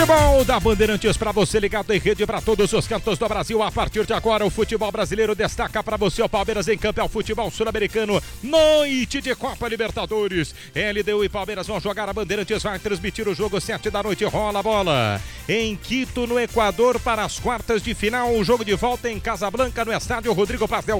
Futebol da Bandeirantes para você ligado em rede para todos os cantos do Brasil. A partir de agora, o futebol brasileiro destaca para você o Palmeiras em campo, é o futebol sul-americano, noite de Copa Libertadores. LDU e Palmeiras vão jogar, a Bandeirantes vai transmitir o jogo 7 da noite, rola a bola. Em Quito, no Equador, para as quartas de final, o jogo de volta em Casablanca, no estádio Rodrigo Paz